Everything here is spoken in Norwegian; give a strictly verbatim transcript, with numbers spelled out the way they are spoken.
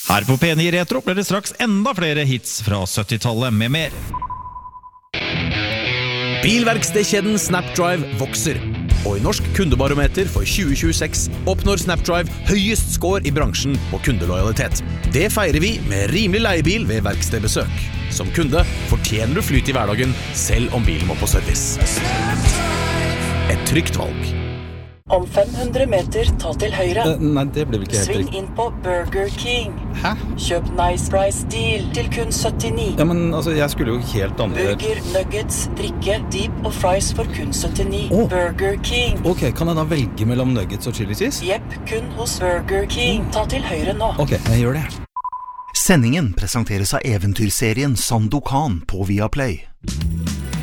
Her på P ni Retro blir det straks enda flere hits fra syttitallet med mer. Bilverkstedkjeden Snapdrive vokser, og i Norsk kundebarometer for tjue tjueseks oppnår Snapdrive høyest score i bransjen på kundelojalitet. Det feirer vi med rimelig leiebil ved verkstedbesøk. Som kunde fortjener du flyt i hverdagen, selv om bilen må på service. Et trygt valg. Om fem hundre meter, ta til høyre. Uh, nei, det ble vel ikke helt Sving riktig. inn på Burger King. Hæ? Kjøp Nice Price Deal til kun syttini. Ja, men altså, jeg skulle jo helt andre... Burger, nuggets, drikke, deep og fries for kun syttini. Åh. Burger King. Ok, kan jeg da velge mellom nuggets og chili cheese? Jepp, kun hos Burger King. Ta til høyre nå. Ok, jeg gjør det. Sendingen presenteres av eventyrserien Sandokan på Viaplay.